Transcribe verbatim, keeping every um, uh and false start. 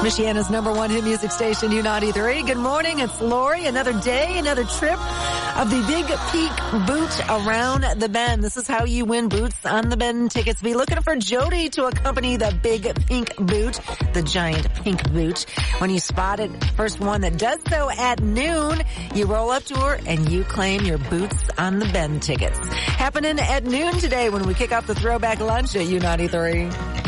Michiana's number one hit music station, U ninety-three. Good morning. It's Lori. Another day, another trip of the Big Pink Boot around the bend. This is how you win Boots on the Bend tickets. Be looking for Jody to accompany the Big Pink Boot, the giant pink boot. When you spot it, first one that does so at noon, you roll up to her and you claim your Boots on the Bend tickets. Happening at noon today when we kick off the throwback lunch at U ninety-three.